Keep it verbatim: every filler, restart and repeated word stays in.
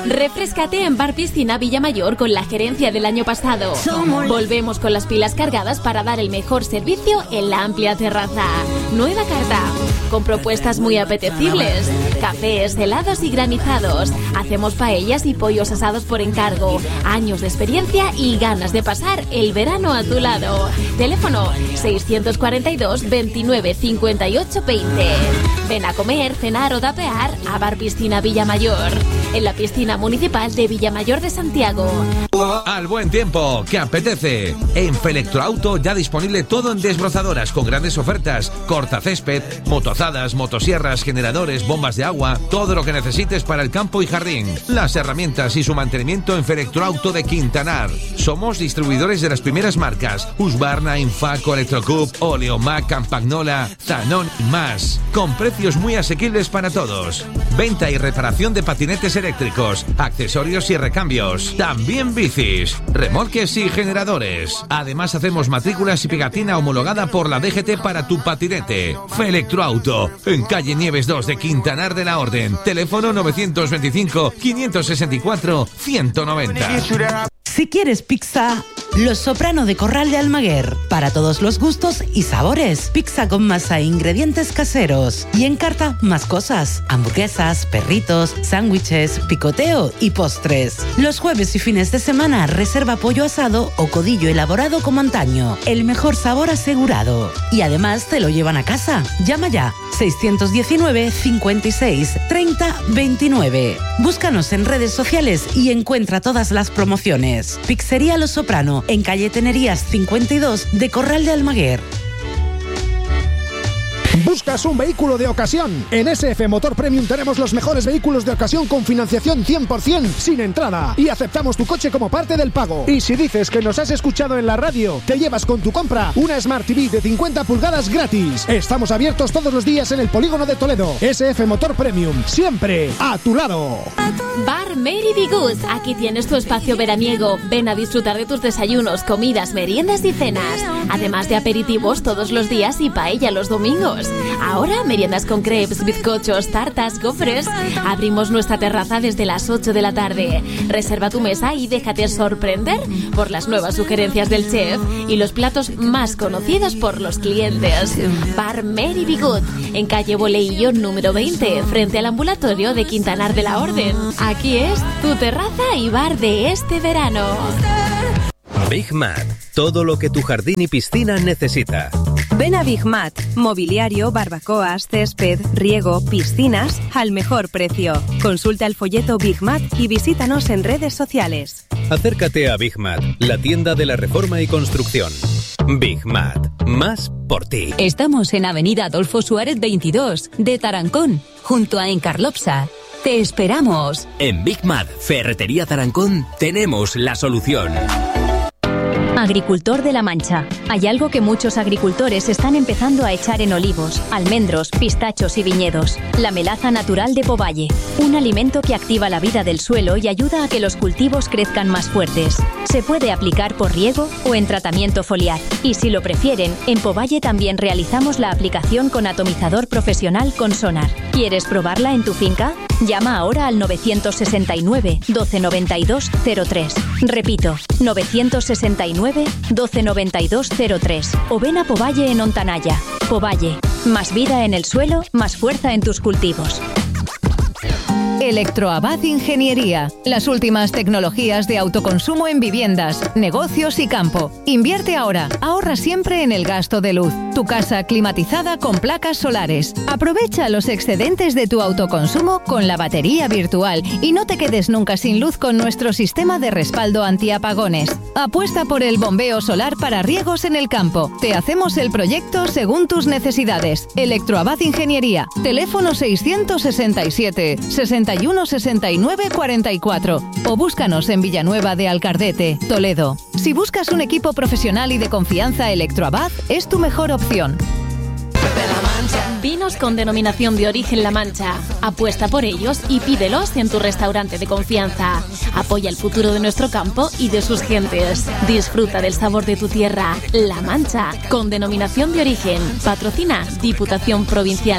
Refréscate en Bar Piscina Villamayor con la gerencia del año pasado. Volvemos con las pilas cargadas para dar el mejor servicio en la amplia terraza. Nueva carta, con propuestas muy apetecibles. Cafés, helados y granizados. Hacemos paellas y pollos asados por encargo. Años de experiencia y ganas de pasar el verano a tu lado. Teléfono seiscientos cuarenta y dos, veintinueve, cincuenta y ocho, veinte. Ven a comer, cenar o tapear a Bar Piscina Villamayor, en la piscina municipal de Villamayor de Santiago. Al buen tiempo, que apetece. En Felectroauto ya disponible todo en desbrozadoras con grandes ofertas, cortacésped, motozadas, motosierras, generadores, bombas de agua, todo lo que necesites para el campo y jardín. Las herramientas y su mantenimiento en Felectroauto de Quintanar. Somos distribuidores de las primeras marcas Husqvarna, Infaco, Electrocup, Oleomac, Campagnola, Zanón y más, con precios muy asequibles para todos. Venta y reparación de patinetes eléctricos, accesorios y recambios. También bicis, remolques y generadores. Además hacemos matrículas y pegatina homologada por la D G T para tu patinete. Felectroauto, en calle Nieves dos de Quintanar de la Orden. Teléfono novecientos veinticinco, quinientos sesenta y cuatro, ciento noventa. Si quieres pizza, Los Soprano de Corral de Almaguer. Para todos los gustos y sabores. Pizza con masa e ingredientes caseros. Y en carta, más cosas. Hamburguesas, perritos, sándwiches, picoteo y postres. Los jueves y fines de semana, reserva pollo asado o codillo elaborado como antaño. El mejor sabor asegurado. Y además te lo llevan a casa. Llama ya. seiscientos diecinueve, cincuenta y seis, treinta, veintinueve. Búscanos en redes sociales y encuentra todas las promociones. Pizzería Los Soprano, en calle Tenerías cincuenta y dos de Corral de Almaguer. ¿Buscas un vehículo de ocasión? En S F Motor Premium tenemos los mejores vehículos de ocasión con financiación cien por ciento sin entrada y aceptamos tu coche como parte del pago. Y si dices que nos has escuchado en la radio, te llevas con tu compra una Smart T V de cincuenta pulgadas gratis. Estamos abiertos todos los días en el Polígono de Toledo. S F Motor Premium, siempre a tu lado. Bar Mary Be Good. Aquí tienes tu espacio veraniego. Ven a disfrutar de tus desayunos, comidas, meriendas y cenas. Además de aperitivos todos los días y paella los domingos. Ahora meriendas con crepes, bizcochos, tartas, gofres. Abrimos nuestra terraza desde las ocho de la tarde. Reserva tu mesa y déjate sorprender por las nuevas sugerencias del chef y los platos más conocidos por los clientes. Bar Mary Be Good, en calle Boleillo número veinte, frente al ambulatorio de Quintanar de la Orden. Aquí es tu terraza y bar de este verano. Big Mat, todo lo que tu jardín y piscina necesita. Ven a Big Mat, mobiliario, barbacoas, césped, riego, piscinas, al mejor precio. Consulta el folleto Big Mat y visítanos en redes sociales. Acércate a Big Mat, la tienda de la reforma y construcción. Big Mat, más por ti. Estamos en Avenida Adolfo Suárez veintidós, de Tarancón, junto a Encarlopsa. Te esperamos. En Big Mat, Ferretería Tarancón, tenemos la solución. Agricultor de la Mancha. Hay algo que muchos agricultores están empezando a echar en olivos, almendros, pistachos y viñedos. La melaza natural de Povalle. Un alimento que activa la vida del suelo y ayuda a que los cultivos crezcan más fuertes. Se puede aplicar por riego o en tratamiento foliar. Y si lo prefieren, en Povalle también realizamos la aplicación con atomizador profesional con sonar. ¿Quieres probarla en tu finca? Llama ahora al novecientos sesenta y nueve, doce noventa y dos, cero tres. Repito, novecientos sesenta y nueve, doce noventa y dos, cero tres. O ven a Povalle en Ontanaya. Povalle, más vida en el suelo, más fuerza en tus cultivos. Electroabad Ingeniería. Las últimas tecnologías de autoconsumo en viviendas, negocios y campo. Invierte ahora. Ahorra siempre en el gasto de luz. Tu casa climatizada con placas solares. Aprovecha los excedentes de tu autoconsumo con la batería virtual y no te quedes nunca sin luz con nuestro sistema de respaldo antiapagones. Apuesta por el bombeo solar para riegos en el campo. Te hacemos el proyecto según tus necesidades. Electroabad Ingeniería. Teléfono seiscientos sesenta y siete, sesenta y uno, sesenta y nueve, cuarenta y cuatro o búscanos en Villanueva de Alcardete, Toledo. Si buscas un equipo profesional y de confianza, Electroabad es tu mejor opción. Vinos con denominación de origen La Mancha. Apuesta por ellos y pídelos en tu restaurante de confianza. Apoya el futuro de nuestro campo y de sus gentes. Disfruta del sabor de tu tierra. La Mancha, con denominación de origen. Patrocina Diputación Provincial.